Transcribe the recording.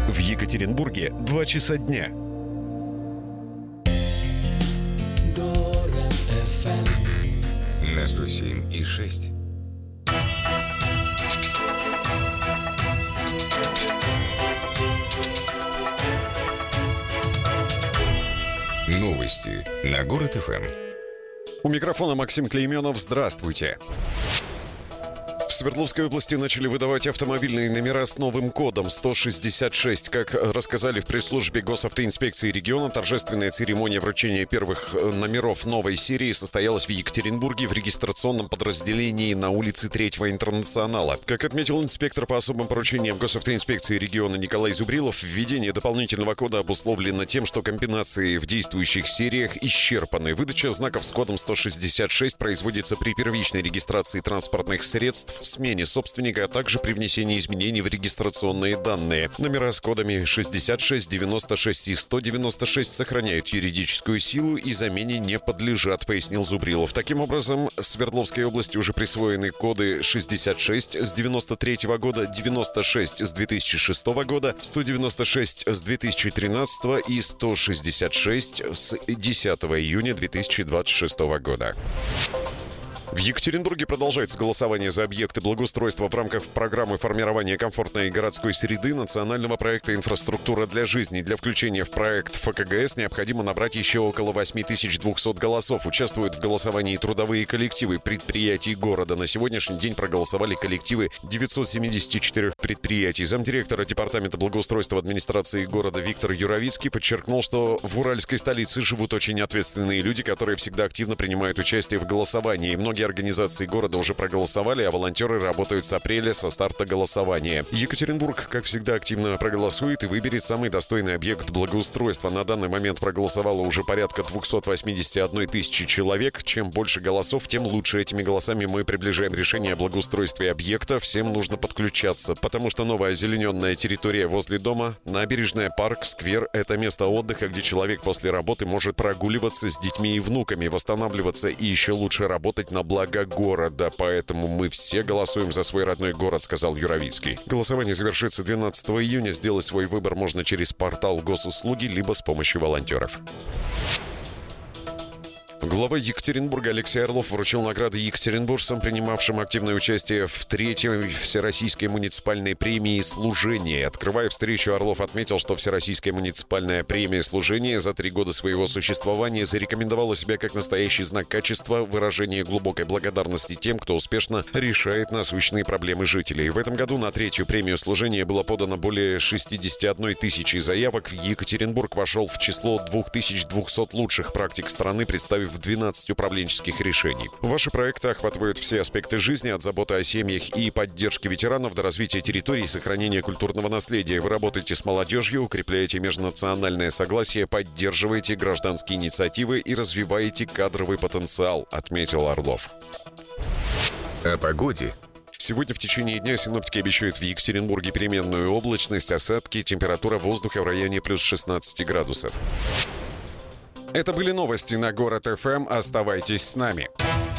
В Екатеринбурге 2 часа дня. Город FM на 107,6. Новости на Город ФМ. У микрофона Максим Клейменов. Здравствуйте. В Свердловской области начали выдавать автомобильные номера с новым кодом 166. Как рассказали в пресс-службе Госавтоинспекции региона, торжественная церемония вручения первых номеров новой серии состоялась в Екатеринбурге в регистрационном подразделении на улице 3-го Интернационала. Как отметил инспектор по особым поручениям Госавтоинспекции региона Николай Зубрилов, введение дополнительного кода обусловлено тем, что комбинации в действующих сериях исчерпаны. Выдача знаков с кодом 166 производится при первичной регистрации транспортных средств, смене собственника, а также при внесении изменений в регистрационные данные. Номера с кодами 66, 96 и 196 сохраняют юридическую силу и замене не подлежат, пояснил Зубрилов. Таким образом, Свердловской области уже присвоены коды 66 с 93 года, 96 с 2006 года, 196 с 2013 и 166 с 10 июня 2026 года. В Екатеринбурге продолжается голосование за объекты благоустройства в рамках программы формирования комфортной городской среды национального проекта «Инфраструктура для жизни». Для включения в проект ФКГС необходимо набрать еще около 8200 голосов. Участвуют в голосовании трудовые коллективы предприятий города. На сегодняшний день проголосовали коллективы 974 предприятий. Замдиректора департамента благоустройства администрации города Виктор Юровицкий подчеркнул, что в уральской столице живут очень ответственные люди, которые всегда активно принимают участие в голосовании. Многие организации города уже проголосовали, а волонтеры работают с апреля со старта голосования. Екатеринбург, как всегда, активно проголосует и выберет самый достойный объект благоустройства. На данный момент проголосовало уже порядка 281 тысячи человек. Чем больше голосов, тем лучше. Этими голосами мы приближаем решение о благоустройстве объекта. Всем нужно подключаться, потому что новая озелененная территория возле дома, набережная, парк, сквер — это место отдыха, где человек после работы может прогуливаться с детьми и внуками, восстанавливаться и еще лучше работать на благо города. Поэтому мы все голосуем за свой родной город, сказал Юровицкий. Голосование завершится 12 июня. Сделать свой выбор можно через портал госуслуги либо с помощью волонтеров. Глава Екатеринбурга Алексей Орлов вручил награды екатеринбуржцам, принимавшим активное участие в 3-й Всероссийской муниципальной премии «Служение». Открывая встречу, Орлов отметил, что Всероссийская муниципальная премия «Служение» за 3 года своего существования зарекомендовала себя как настоящий знак качества, выражение глубокой благодарности тем, кто успешно решает насущные проблемы жителей. В этом году на 3-ю премию «Служение» было подано более 61 тысячи заявок. Екатеринбург вошел в число 2200 лучших практик страны, представив 12 управленческих решений. Ваши проекты охватывают все аспекты жизни, от заботы о семьях и поддержки ветеранов до развития территорий и сохранения культурного наследия. Вы работаете с молодежью, укрепляете межнациональное согласие, поддерживаете гражданские инициативы и развиваете кадровый потенциал, отметил Орлов. О погоде. Сегодня в течение дня синоптики обещают в Екатеринбурге переменную облачность, осадки, температура воздуха в районе плюс 16 градусов. Это были новости на Город ФМ. Оставайтесь с нами.